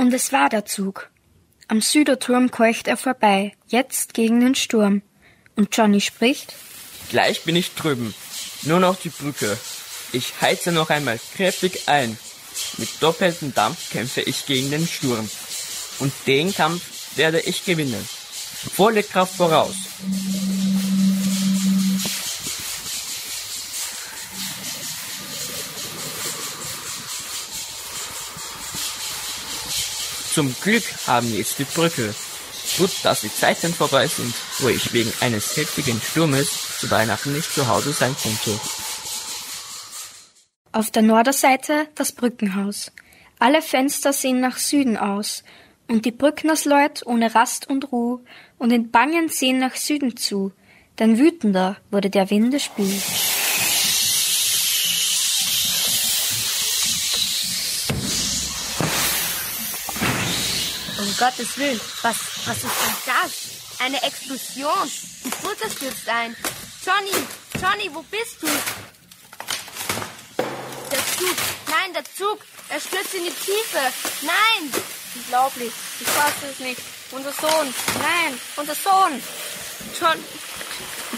Und es war der Zug. Am Süderturm keucht er vorbei, jetzt gegen den Sturm. Und Johnny spricht: Gleich bin ich drüben, nur noch die Brücke. Ich heize noch einmal kräftig ein. Mit doppeltem Dampf kämpfe ich gegen den Sturm. Und den Kampf werde ich gewinnen. Volle Kraft voraus. Zum Glück haben wir jetzt die Brücke. Gut, dass die Zeiten vorbei sind, wo ich wegen eines heftigen Sturmes zu Weihnachten nicht zu Hause sein konnte. Auf der Norderseite das Brückenhaus. Alle Fenster sehen nach Süden aus, und die Brücknersleut ohne Rast und Ruh und in Bangen sehen nach Süden zu, denn wütender wurde der Winde Spül. Um Gottes Willen, was ist denn das? Eine Explosion. Die Brücke stürzt ein. Johnny, wo bist du? Der Zug, er stürzt in die Tiefe. Nein! Unglaublich, ich fasse es nicht. Unser Sohn.